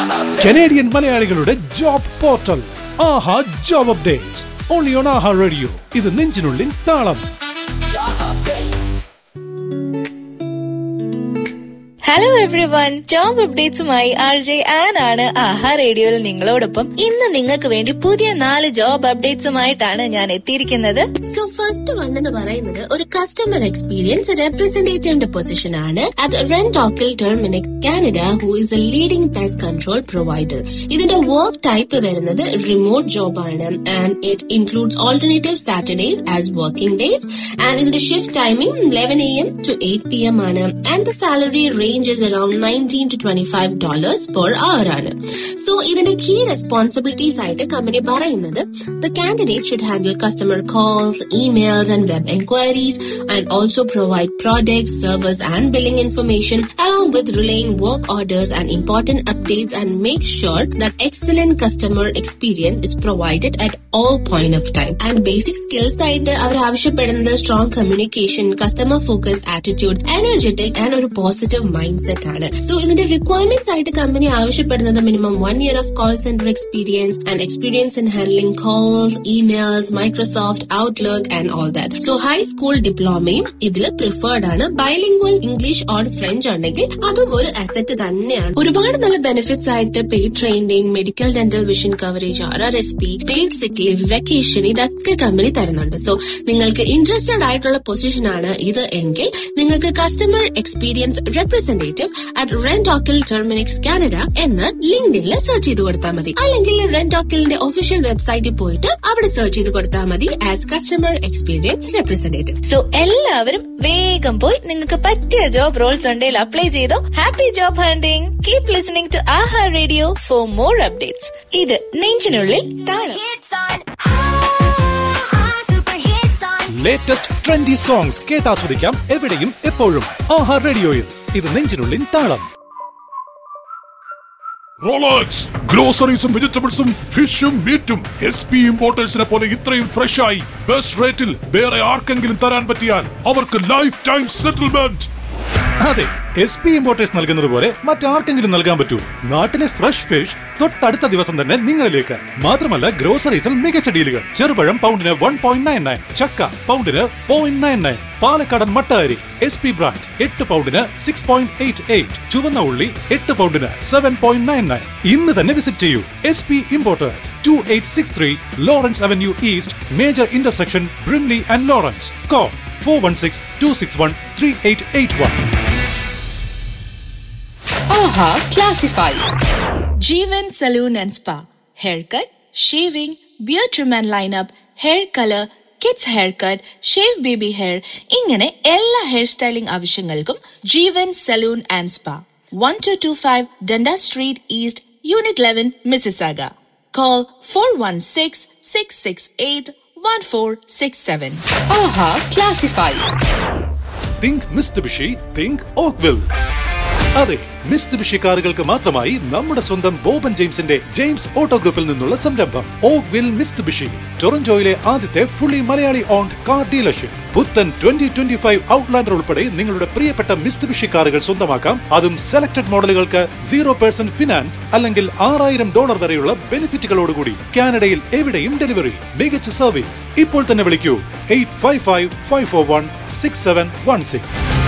Canadian മലയാളികളുടെ job portal Aaha job updates only on Aaha radio. ഇത് നെഞ്ചിനുള്ളിൽ താളം. Hello everyone, job അപ്ഡേറ്റ്സുമായി RJ an ആണ് ആഹാ റേഡിയോയിൽ നിങ്ങളോടൊപ്പം. ഇന്ന് നിങ്ങൾക്ക് വേണ്ടി പുതിയ 4 ജോബ് അപ്ഡേറ്റ്സുമായിട്ടാണ് ഞാൻ എത്തിയിരിക്കുന്നത്. സോ ഫസ്റ്റ് വൺ എന്ന് പറയുന്നത് ഒരു കസ്റ്റമർ എക്സ്പീരിയൻസ് റെപ്രസെന്റേറ്റീവിന്റെ പൊസിഷൻ ആണ് at റെന്റോക്കിൽ Terminix Canada, who is A leading pest control provider. ഇതിന്റെ വർക്ക് ടൈപ്പ് വരുന്നത് റിമോട്ട് ജോബ് ആണ് and it includes alternative Saturdays as working days and ഇതിന്റെ shift timing 11 AM to 8 PM ആണ് and the salary range is around $19 to $25 per hour ആണ്. So ഇതിന്റെ key responsibilities ആയിട്ട് company പറയുന്നത് the candidate should handle customer calls, emails and web inquiries and also provide products, service and billing information along with relaying work orders and important updates and make sure that excellent customer experience is provided at all point of time. And basic skills ആയിട്ട് അവർ ആവശ്യപ്പെടുന്നത് strong communication, customer focus attitude, energetic and ഒരു positive mindset ആണ്. So ഇതിന്റെ requirements ആയിട്ട് company ആവശ്യപ്പെടുന്നത് minimum 1 year of call center experience and experience in handling calls, emails, Microsoft, Outlook and all that. So high school diploma ഇതിൽ preferred ആണ്. Bilingual English or French ഉണ്ടെങ്കിൽ അതും ഒരു asset തന്നെയാണ്. ഒരുപാട് നല്ല ബെനിഫിറ്റ്സ് ആയിട്ട് paid training, medical dental vision coverage, RRSP, paid സിക്ക് ലീവ്, വെക്കേഷൻ ഇതൊക്കെ കമ്പനി തരുന്നുണ്ട്. സോ നിങ്ങൾക്ക് ഇൻട്രസ്റ്റഡ് ആയിട്ടുള്ള പൊസിഷൻ ആണ് ഇത് എങ്കിൽ നിങ്ങൾക്ക് customer experience representative at റെന്റോക്കിൽ Terminix Canada എന്ന് ലിങ്ക്ഡിനിൽ സെർച്ച് ചെയ്ത് കൊടുത്താൽ മതി. അല്ലെങ്കിൽ റെന്റോക്കിലിന്റെ ഒഫീഷ്യൽ വെബ്സൈറ്റിൽ പോയിട്ട് അവിടെ സെർച്ച് ചെയ്ത് കൊടുത്താൽ മതി as customer experience representative. So എല്ലാവരും വേഗം പോയി നിങ്ങൾക്ക് പറ്റിയ ജോബ് റോൾസ് ഉണ്ടെങ്കിൽ അപ്ലൈ ചെയ്തോ. Happy job hunting. Keep listening to Aaha radio for more updates. ഇത് നെഞ്ചിനുള്ളിൽ താളം. ലേറ്റസ്റ്റ് ട്രെൻഡി സോങ്സ് കേട്ടാസ്വദിക്കാം എവിടെയും എപ്പോഴും ആഹാ റേഡിയോയിൽ. ഇത് നെഞ്ചിനുള്ളിൽ താളം. റോളക്സ് ഗ്രോസറീസും വെജിറ്റബിൾസും ഫിഷും മീറ്റും SP ഇമ്പോർട്ടേഴ്സിനെ പോലെ ഇത്രയും ഫ്രഷ് ആയി ബെസ്റ്റ് റേറ്റിൽ വേറെ ആർക്കെങ്കിലും തരാൻ പറ്റിയാൽ അവർക്ക് ലൈഫ് ടൈം സെറ്റിൽമെന്റ്. അതെ, SP ഇമ്പോർട്ടേഴ്സ് നൽകുന്നത് പോലെ മറ്റാർക്കെങ്കിലും നൽകാൻ പറ്റൂ. നാട്ടിലെ ഫ്രഷ് ഫിഷ് തൊട്ടടുത്ത ദിവസം തന്നെ നിങ്ങളിലേക്ക്. മാത്രമല്ല ഗ്രോസറീസിൽ മികച്ച ഡീലുകൾ. ചെറുപഴം പൗണ്ടിന് 1.99, ചക്ക പൗണ്ടിന് 0.99, പാലക്കാടൻ മട്ട അരി SP ബ്രാൻഡ് 8 പൗണ്ടിന് 6.88, ചുവന്ന ഉള്ളി 8 പൗണ്ടിന് 7.99. ഇന്ന് തന്നെ വിസിറ്റ് ചെയ്യൂ. SP importers, 2863 Lawrence avenue east, major intersection, Brimley and Lawrence. Call 416-261-3881. Aaha Classifieds. Jeevan salon and spa, hair cut, shaving, beard trim and lineup, hair colour, kids hair cut, shave baby hair, ഇങ്ങനെ എല്ലാ hair styling ആവശ്യങ്ങൾക്കും ജീവൻ salon and spa, 1225 Dundas Street East, Unit 11, Mississauga. Call 416-668-1467. Aaha Classifieds. Think Mitsubishi, think ഓക്വിൽ. അതെ, Mitsubishi കാറുകൾക്ക് മാത്രമായി നമ്മുടെ സ്വന്തം Boban ജെയിംസിന്റെ James auto ഗ്രൂപ്പിൽ നിന്നുള്ള സംരംഭം ഓക്വിൽ മിസ്തുബിഷി. ടൊറന്റോയിലെ ആദ്യത്തെ fully Malayali owned car dealership. പുത്തൻ 2025 ഔട്ട്ലാൻഡർ ഉൾപ്പെടെ നിങ്ങളുടെ പ്രിയപ്പെട്ട മിസ്തുബിഷി കാറുകൾ സ്വന്തമാക്കാം. അതും സെലക്ടഡ് മോഡലുകൾക്ക് 0% ഫിനാൻസ് അല്ലെങ്കിൽ $6,000 വരെയുള്ള ബെനിഫിറ്റുകളോടുകൂടി. കാനഡയിൽ എവിടെയും ഡെലിവറി, മികച്ച സർവീസ്. ഇപ്പോൾ തന്നെ വിളിക്കൂ 855-541-6716.